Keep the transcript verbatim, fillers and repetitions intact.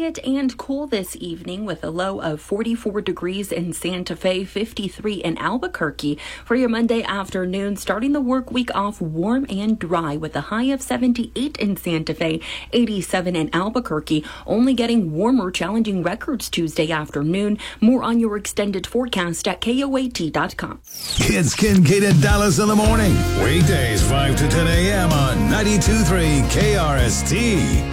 quiet and cool this evening with a low of forty-four degrees in Santa Fe, fifty-three in Albuquerque. For your Monday afternoon, starting the work week off warm and dry with a high of seventy-eight in Santa Fe, eighty-seven in Albuquerque. Only getting warmer, challenging records Tuesday afternoon. More on your extended forecast at K O A T dot com. It's Kincaid Dallas in the morning. Weekdays five to ten a.m. on ninety-two point three K R S T.